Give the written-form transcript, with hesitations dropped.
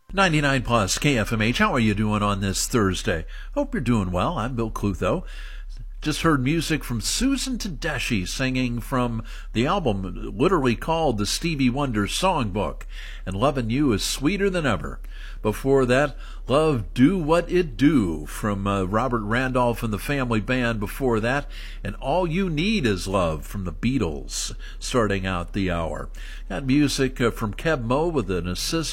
99 plus KFMH. How are you doing on this Thursday? Hope you're doing well. I'm Bill Clutho. Just heard music from Susan Tedeschi singing from the album literally called the Stevie Wonder Songbook, and Lovin' You is Sweeter Than Ever. Before that, Love Do What It Do from Robert Randolph and the Family Band. Before that, and All You Need Is Love from the Beatles, starting out the hour. Got music from Keb Mo with an assist